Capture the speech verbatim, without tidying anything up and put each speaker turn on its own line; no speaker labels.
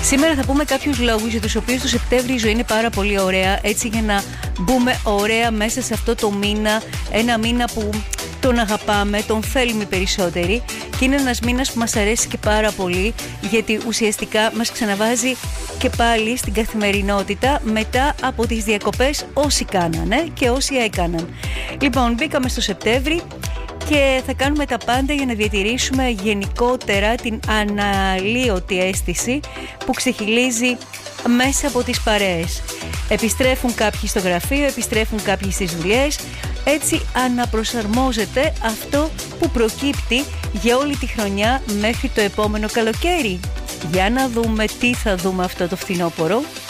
Σήμερα θα πούμε κάποιους λόγους για τους οποίους το Σεπτέμβρη η ζωή είναι πάρα πολύ ωραία, έτσι για να μπούμε ωραία μέσα σε αυτό το μήνα, ένα μήνα που τον αγαπάμε, τον θέλουμε περισσότεροι και είναι ένας μήνας που μας αρέσει και πάρα πολύ, γιατί ουσιαστικά μας ξαναβάζει και πάλι στην καθημερινότητα μετά από τις διακοπές όσοι κάνανε και όσοι έκαναν. Λοιπόν, μπήκαμε στο Σεπτέμβρη και θα κάνουμε τα πάντα για να διατηρήσουμε γενικότερα την αναλύωτη αίσθηση που ξεχυλίζει μέσα από τις παρέες. Επιστρέφουν κάποιοι στο γραφείο, επιστρέφουν κάποιοι στις δουλειές. Έτσι αναπροσαρμόζεται αυτό που προκύπτει για όλη τη χρονιά μέχρι το επόμενο καλοκαίρι. Για να δούμε τι θα δούμε αυτό το φθινόπωρο.